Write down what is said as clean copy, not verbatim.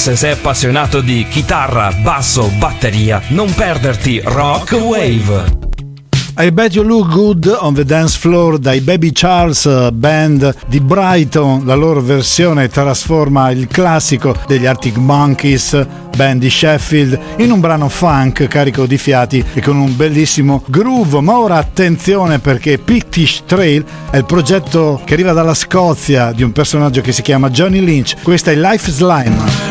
Se sei appassionato di chitarra, basso, batteria, non perderti Rock Wave. I Bet You Look Good on the Dance Floor dai Baby Charles, band di Brighton. La loro versione trasforma il classico degli Arctic Monkeys, band di Sheffield, in un brano funk carico di fiati e con un bellissimo groove. Ma ora attenzione, perché Pictish Trail è il progetto che arriva dalla Scozia di un personaggio che si chiama Johnny Lynch. Questa è Life Slime.